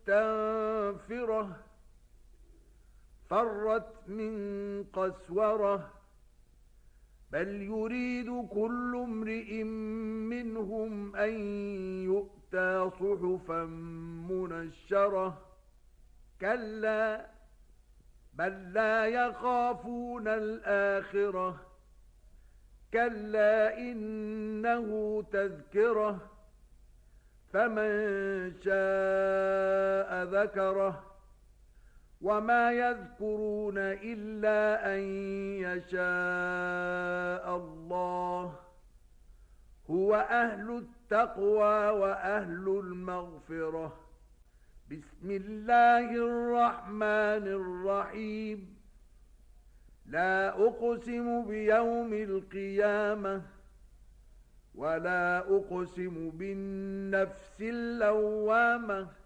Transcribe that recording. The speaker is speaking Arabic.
مستنفرة فرت من قسورة بل يريد كل امرئ منهم أن يؤتى صحفا منشرة كلا بل لا يخافون الآخرة كلا إنه تذكرة فمن شاء ذكره وما يذكرون إلا أن يشاء الله هو أهل التقوى وأهل المغفرة. بسم الله الرحمن الرحيم. لا أقسم بيوم القيامة ولا أقسم بالنفس اللوامة